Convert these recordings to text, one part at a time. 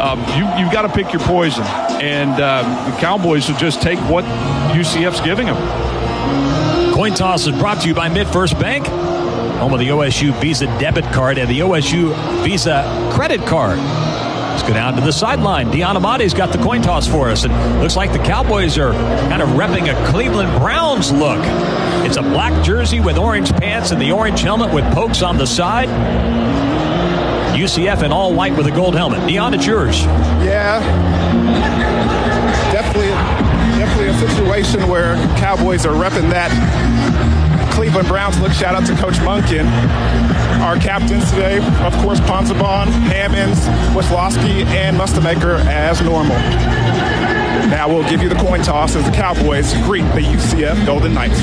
you've got to pick your poison. And the Cowboys will just take what UCF's giving them. Coin toss is brought to you by MidFirst Bank, home of the OSU Visa debit card and the OSU Visa credit card. Let's go down to the sideline. Deon Amade's got the coin toss for us. And looks like the Cowboys are kind of repping a Cleveland Browns look. It's a black jersey with orange pants and the orange helmet with pokes on the side. UCF in all white with a gold helmet. Deon, it's yours. Yeah, definitely a situation where Cowboys are repping that Cleveland Browns look. Shout out to Coach Monken. Our captains today, of course, Ponzabon, Hammonds, Wisłowski, and Mustamaker as normal. Now we'll give you the coin toss as the Cowboys greet the UCF Golden Knights.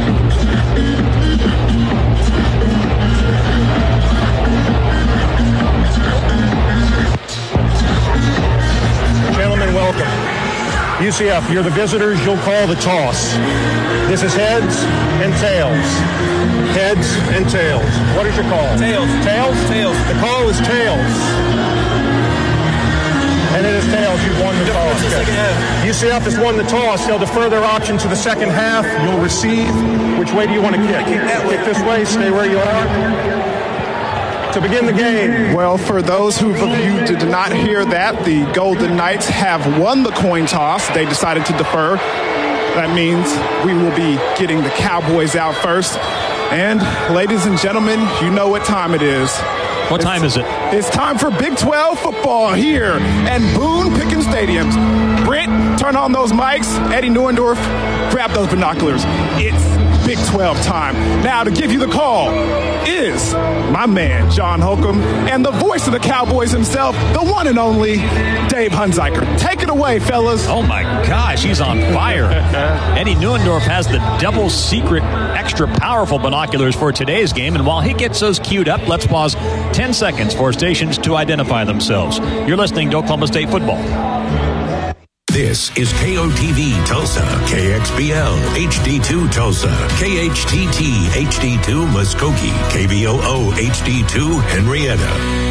Gentlemen, welcome. UCF, you're the visitors. You'll call the toss. This is heads and tails. Heads and tails. What is your call? Tails. Tails? Tails. The call is tails. And it is tails. You've won the toss. UCF has won the toss. They'll defer their option to the second half. You'll receive. Which way do you want to kick? Kick this way. Stay where you are. To begin the game. Well, for those of you who did not hear that, the Golden Knights have won the coin toss. They decided to defer. That means we will be getting the Cowboys out first. And ladies and gentlemen, you know what time it is. What time is it? It's time for Big 12 football here at Boone-Pickens Stadiums. Brent, turn on those mics. Eddie Neuendorf, grab those binoculars. It's Big 12 time. Now to give you the call is my man, John Holcomb, and the voice of the Cowboys himself, the one and only Dave Hunziker. Take it away, fellas. Oh my gosh, he's on fire. Eddie Neuendorf has the double secret extra powerful binoculars for today's game, and while he gets those queued up, let's pause 10 seconds for stations to identify themselves. You're listening to Oklahoma State football. This is KOTV Tulsa, KXBL HD2 Tulsa, KHTT HD2 Muskogee, KVOO HD2 Henrietta.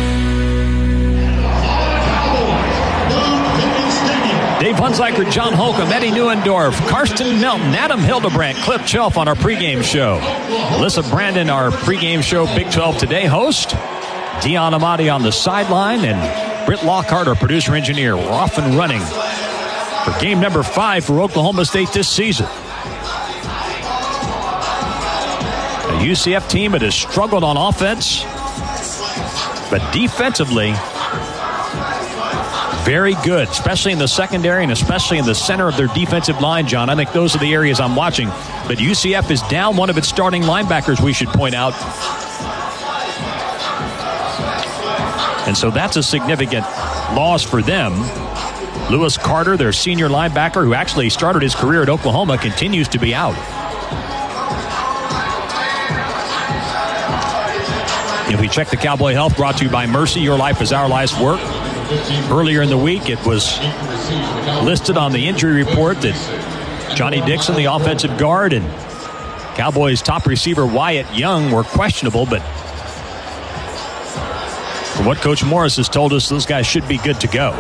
Dave Hunziker, John Holcomb, Eddie Neuendorf, Karsten Melton, Adam Hildebrandt, Cliff Chelf on our pregame show. Alyssa Brandon, our pregame show Big 12 Today host. Deon Amadi on the sideline, and Britt Lockhart, our producer-engineer. We're off and running for game number 5 for Oklahoma State this season. A UCF team that has struggled on offense, but defensively, very good, especially in the secondary and especially in the center of their defensive line, John. I think those are the areas I'm watching. But UCF is down one of its starting linebackers, we should point out. And so that's a significant loss for them. Lewis Carter, their senior linebacker, who actually started his career at Oklahoma, continues to be out. If we check the Cowboy Health, brought to you by Mercy, your life is our life's work. Earlier in the week, it was listed on the injury report that Johnny Dixon, the offensive guard, and Cowboys top receiver Wyatt Young were questionable, but from what Coach Morris has told us, those guys should be good to go.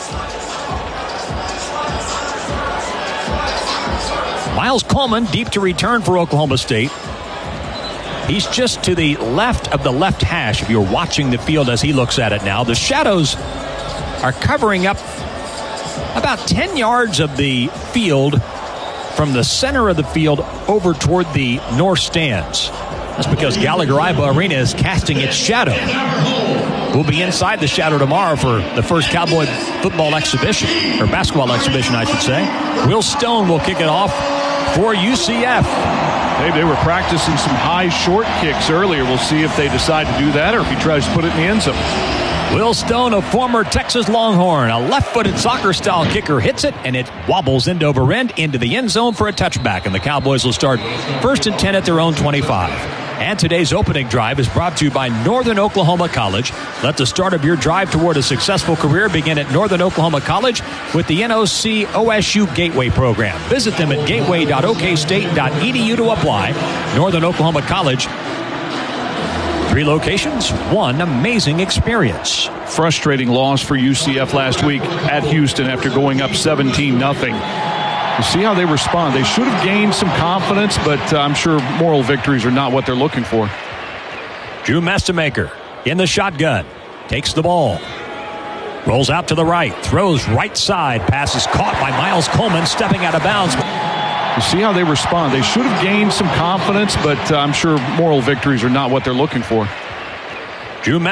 Miles Coleman, deep to return for Oklahoma State. He's just to the left of the left hash if you're watching the field as he looks at it now. The shadows are covering up about 10 yards of the field from the center of the field over toward the north stands. That's because Gallagher-Iba Arena is casting its shadow. We'll be inside the shadow tomorrow for the first Cowboy football exhibition, or basketball exhibition, I should say. Will Stone will kick it off for UCF. They were practicing some high short kicks earlier. We'll see if they decide to do that or if he tries to put it in the end zone. Will Stone, a former Texas Longhorn, a left-footed soccer-style kicker, hits it, and it wobbles end over end into the end zone for a touchback. And the Cowboys will start 1st and 10 at their own 25. And today's opening drive is brought to you by Northern Oklahoma College. Let the start of your drive toward a successful career begin at Northern Oklahoma College with the NOC OSU Gateway program. Visit them at gateway.okstate.edu to apply. Northern Oklahoma College, 3 locations, one amazing experience. Frustrating loss for UCF last week at Houston after going up 17-0. You see how they respond. They should have gained some confidence, but I'm sure moral victories are not what they're looking for. Drew Mestemaker in the shotgun. Takes the ball. Rolls out to the right. Throws right side. Pass is caught by Miles Coleman stepping out of bounds. You see how they respond. They should have gained some confidence, but I'm sure moral victories are not what they're looking for. Drew